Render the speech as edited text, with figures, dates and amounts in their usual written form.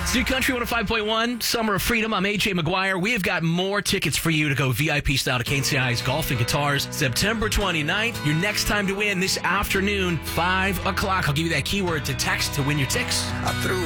It's New Country 105.1, Summer of Freedom. I'm AJ McGuire. We have got more tickets for you to go VIP style to KCI's Golf and Guitars September 29th. Your next time to win this afternoon, 5 o'clock. I'll give you that keyword to text to win your tickets. I threw